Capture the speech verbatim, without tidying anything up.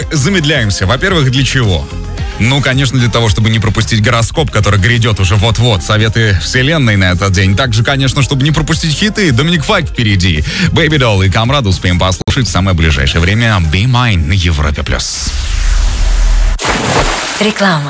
мы замедляемся. Во-первых, для чего? Ну, конечно, для того, чтобы не пропустить гороскоп, который грядет уже вот-вот. Советы вселенной на этот день. Также, конечно, чтобы не пропустить хиты. Доминик Файк впереди. Baby Doll и Камрад успеем послушать в самое ближайшее время. Be Mine на Европе+. Реклама.